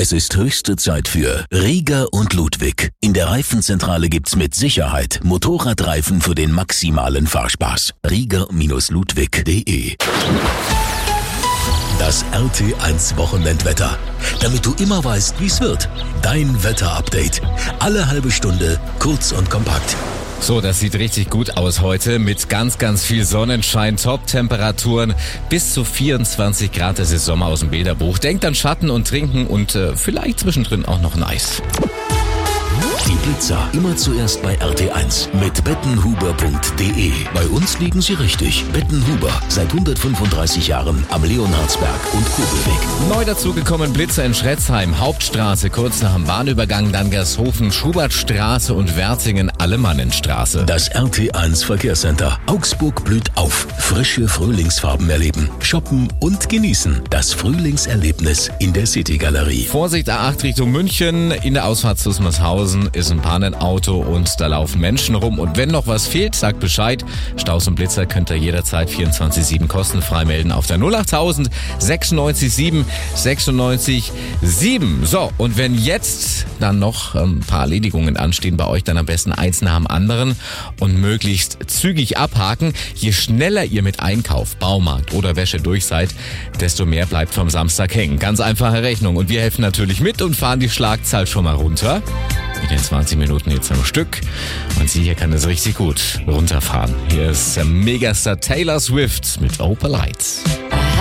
Es ist höchste Zeit für Rieger und Ludwig. In der Reifenzentrale gibt's mit Sicherheit Motorradreifen für den maximalen Fahrspaß. Rieger-Ludwig.de. Das RT1 Wochenendwetter. Damit du immer weißt, wie's wird. Dein Wetterupdate. Alle halbe Stunde, kurz und kompakt. So, das sieht richtig gut aus heute mit ganz, ganz viel Sonnenschein, Top-Temperaturen, bis zu 24 Grad. Das ist Sommer aus dem Bilderbuch. Denkt an Schatten und Trinken und vielleicht zwischendrin auch noch ein Eis. Die Blitzer immer zuerst bei RT1 mit bettenhuber.de. Bei uns liegen sie richtig. Bettenhuber, seit 135 Jahren am Leonhardsberg und Kurbelweg. Neu dazugekommen Blitzer in Schretzheim, Hauptstraße, kurz nach dem Bahnübergang, dann Gershofen, Schubertstraße und Wertingen, Alemannenstraße. Das RT1 Verkehrscenter. Augsburg blüht auf. Frische Frühlingsfarben erleben, shoppen und genießen. Das Frühlingserlebnis in der City-Galerie. Vorsicht, A8 Richtung München, in der Ausfahrt zu Susmarshausen ist ein Pannenauto und da laufen Menschen rum. Und wenn noch was fehlt, sagt Bescheid. Staus und Blitzer könnt ihr jederzeit 24/7 kostenfrei melden auf der 08000 96 7 96 7. So, und wenn jetzt dann noch ein paar Erledigungen anstehen bei euch, dann am besten eins nach dem anderen und möglichst zügig abhaken. Je schneller ihr mit Einkauf, Baumarkt oder Wäsche durch seid, desto mehr bleibt vom Samstag hängen. Ganz einfache Rechnung. Und wir helfen natürlich mit und fahren die Schlagzahl schon mal runter. Mit den 20 Minuten jetzt am Stück. Und sie hier kann es richtig gut runterfahren. Hier ist der Megastar Taylor Swift mit Opal Lights.